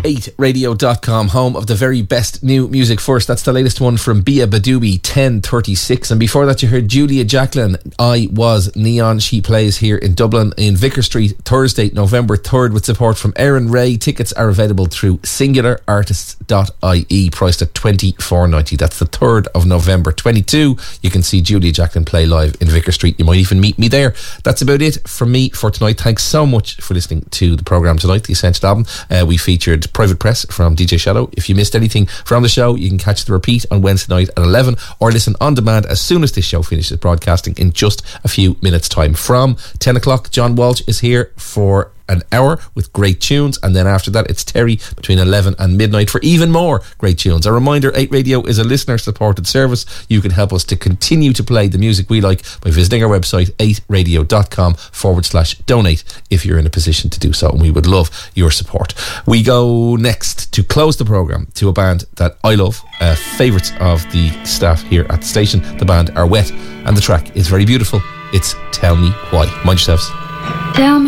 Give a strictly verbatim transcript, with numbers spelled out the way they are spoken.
eight radio dot com, home of the very best new music. First, that's the latest one from Bia Badubi, ten thirty-six. And before that, you heard Julia Jacqueline, I Was Neon. She plays here in Dublin in Vicar Street, Thursday, November third, with support from Aaron Ray. Tickets are available through singular artists dot I E, priced at twenty-four ninety. That's the third of November twenty-two. You can see Julia Jacqueline play live in Vicar Street. You might even meet me there. That's about it from me for tonight. Thanks so much for listening to the programme tonight, The Essential Album. Uh, we featured Private Press from D J Shadow. If you missed anything from the show, you can catch the repeat on Wednesday night at eleven, or listen on demand as soon as this show finishes broadcasting in just a few minutes' time. From ten o'clock, John Walsh is here for an hour with great tunes, and then after that it's Terry between eleven and midnight for even more great tunes. A reminder, eight Radio is a listener supported service. You can help us to continue to play the music we like by visiting our website eight radio dot com forward slash donate if you're in a position to do so, and we would love your support. We go next to close the programme to a band that I love, uh, favourites of the staff here at the station. The band are Wet, and the track is very beautiful. It's Tell Me Why. Mind yourselves. Tell me